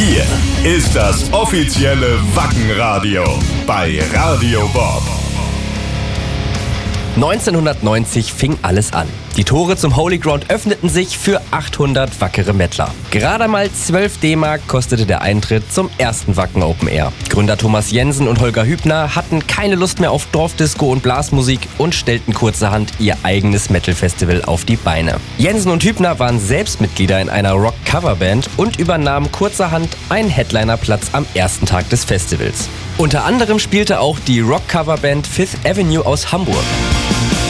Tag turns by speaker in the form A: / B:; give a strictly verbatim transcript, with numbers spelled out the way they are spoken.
A: Hier ist das offizielle Wackenradio bei Radio Bob.
B: neunzehnhundertneunzig fing alles an. Die Tore zum Holy Ground öffneten sich für achthundert wackere Mettler. Gerade mal zwölf D-Mark kostete der Eintritt zum ersten Wacken Open Air. Gründer Thomas Jensen und Holger Hübner hatten keine Lust mehr auf Dorfdisco und Blasmusik und stellten kurzerhand ihr eigenes Metal-Festival auf die Beine. Jensen und Hübner waren selbst Mitglieder in einer Rock-Coverband und übernahmen kurzerhand einen Headlinerplatz am ersten Tag des Festivals. Unter anderem spielte auch die Rock-Coverband Fifth Avenue aus Hamburg.